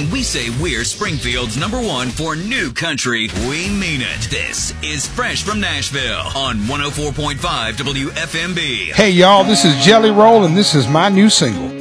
When we say we're Springfield's #1 for new country, we mean it. This is Fresh from Nashville on 104.5 WFMB. Hey, y'all, this is Jelly Roll, and this is my new single.